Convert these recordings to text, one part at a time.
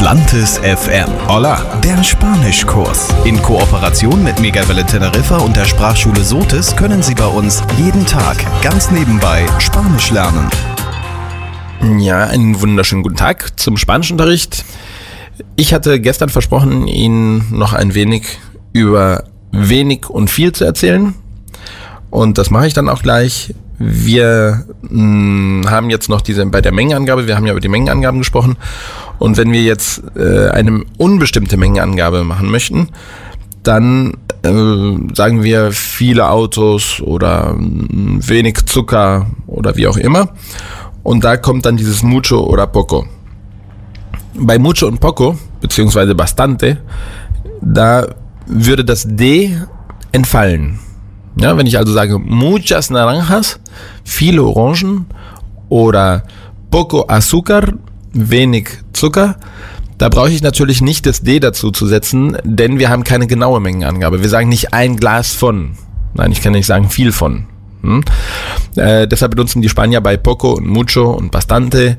Atlantis FM. Hola, der Spanischkurs. In Kooperation mit Megawelle Teneriffa und der Sprachschule Sotis können Sie bei uns jeden Tag ganz nebenbei Spanisch lernen. Ja, einen wunderschönen guten Tag zum Spanischunterricht. Ich hatte gestern versprochen, Ihnen noch ein wenig über wenig und viel zu erzählen. Und das mache ich dann auch gleich. Wir haben jetzt noch bei der Mengenangabe, wir haben ja über die Mengenangaben gesprochen. Und wenn wir jetzt eine unbestimmte Mengenangabe machen möchten, dann sagen wir viele Autos oder wenig Zucker oder wie auch immer. Und da kommt dann dieses mucho oder poco. Bei mucho und poco, beziehungsweise bastante, da würde das D entfallen. Ja, wenn ich also sage muchas naranjas, viele Orangen oder poco azúcar, wenig Zucker, da brauche ich natürlich nicht das D dazu zu setzen, denn wir haben keine genaue Mengenangabe. Wir sagen nicht ein Glas von. Nein, ich kann nicht sagen viel von. Deshalb benutzen die Spanier bei poco und mucho und bastante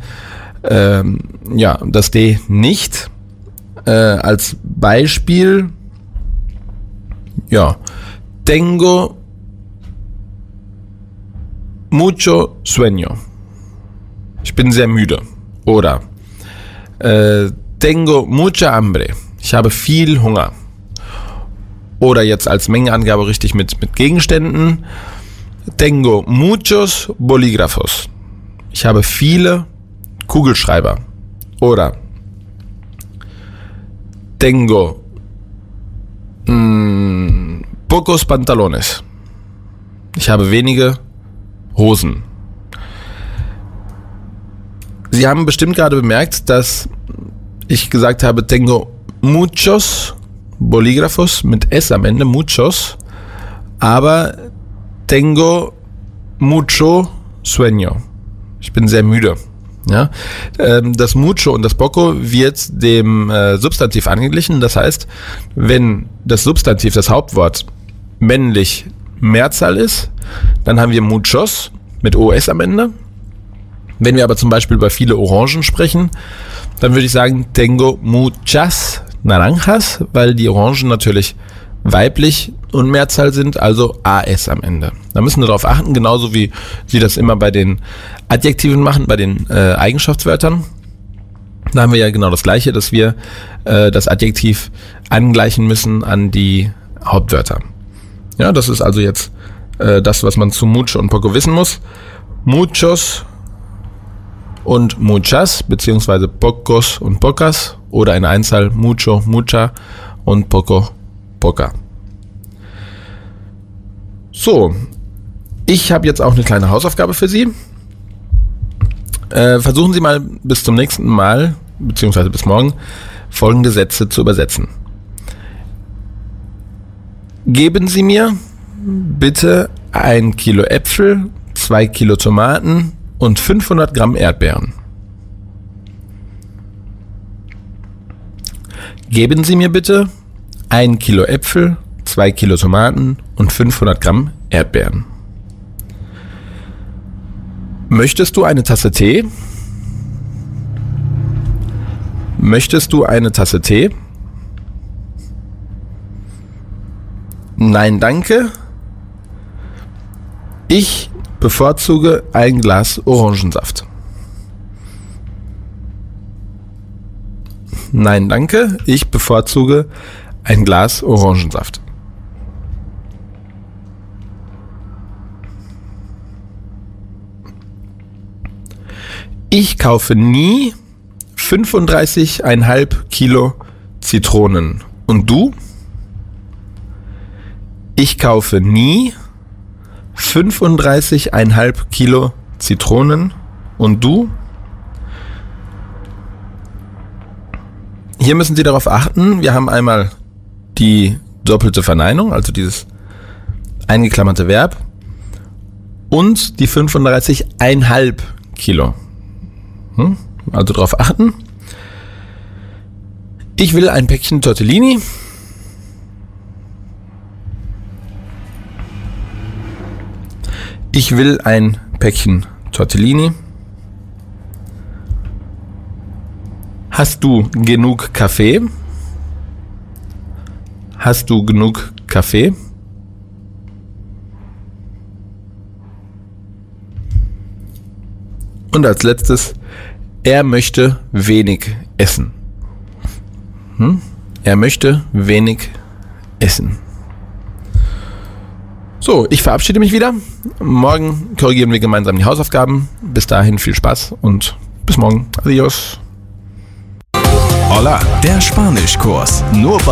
das D nicht. Als Beispiel, tengo mucho sueño. Ich bin sehr müde. Oder tengo mucha hambre. Ich habe viel Hunger. Oder jetzt als Mengenangabe richtig mit Gegenständen. Tengo muchos bolígrafos. Ich habe viele Kugelschreiber. Oder tengo pocos pantalones. Ich habe wenige Hosen. Sie haben bestimmt gerade bemerkt, dass ich gesagt habe, tengo muchos bolígrafos mit S am Ende, muchos, aber tengo mucho sueño. Ich bin sehr müde. Ja? Das mucho und das poco wird dem Substantiv angeglichen. Das heißt, wenn das Substantiv, das Hauptwort, männlich Mehrzahl ist, dann haben wir muchos mit OS am Ende. Wenn wir aber zum Beispiel über viele Orangen sprechen, dann würde ich sagen, tengo muchas naranjas, weil die Orangen natürlich weiblich und Mehrzahl sind, also AS am Ende. Da müssen wir darauf achten, genauso wie Sie das immer bei den Adjektiven machen, bei den Eigenschaftswörtern. Da haben wir ja genau das Gleiche, dass wir das Adjektiv angleichen müssen an die Hauptwörter. Ja, das ist also jetzt das, was man zu mucho und poco wissen muss. Muchos und muchas, beziehungsweise pocos und pocas oder in Einzahl mucho, mucha und poco, poca. So, ich habe jetzt auch eine kleine Hausaufgabe für Sie. Versuchen Sie mal bis zum nächsten Mal, beziehungsweise bis morgen, folgende Sätze zu übersetzen. Geben Sie mir bitte 1 Kilo Äpfel, 2 Kilo Tomaten und 500 Gramm Erdbeeren. Geben Sie mir bitte 1 Kilo Äpfel, 2 Kilo Tomaten und 500 Gramm Erdbeeren. Möchtest du eine Tasse Tee? Möchtest du eine Tasse Tee? Nein, danke. Ich bevorzuge ein Glas Orangensaft. Nein, danke. Ich bevorzuge ein Glas Orangensaft. Ich kaufe nie 35,5 Kilo Zitronen. Und du? Ich kaufe nie 35,5 Kilo Zitronen. Und du? Hier müssen Sie darauf achten, wir haben einmal die doppelte Verneinung, also dieses eingeklammerte Verb, und die 35,5 Kilo. Also darauf achten. Ich will ein Päckchen Tortellini. Ich will ein Päckchen Tortellini. Hast du genug Kaffee? Hast du genug Kaffee? Und als letztes, er möchte wenig essen. Er möchte wenig essen. So, ich verabschiede mich wieder. Morgen korrigieren wir gemeinsam die Hausaufgaben. Bis dahin viel Spaß und bis morgen. Adios. Hola, der Spanischkurs. Nur bei